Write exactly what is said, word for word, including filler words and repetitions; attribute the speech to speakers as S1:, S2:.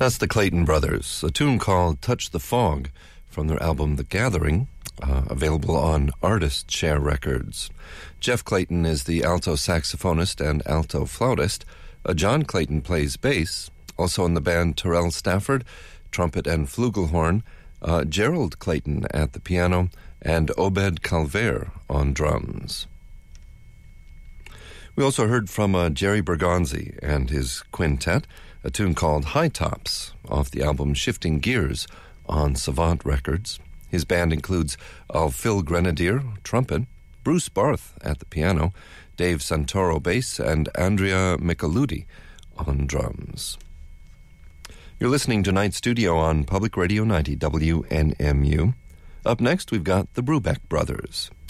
S1: That's the Clayton Brothers, a tune called Touch the Fog from their album The Gathering, uh, available on Artist Share Records. Jeff Clayton is the alto saxophonist and alto flautist. Uh, John Clayton plays bass. Also in the band, Terrell Stafford, trumpet and flugelhorn, uh, Gerald Clayton at the piano, and Obed Calver on drums. We also heard from uh, Jerry Bergonzi and his quintet, a tune called High Tops off the album Shifting Gears on Savant Records. His band includes uh, Phil Grenadier, trumpet, Bruce Barth at the piano, Dave Santoro bass, and Andrea Micheludi on drums. You're listening to Night Studio on Public Radio ninety W N M U. Up next, we've got the Brubeck Brothers.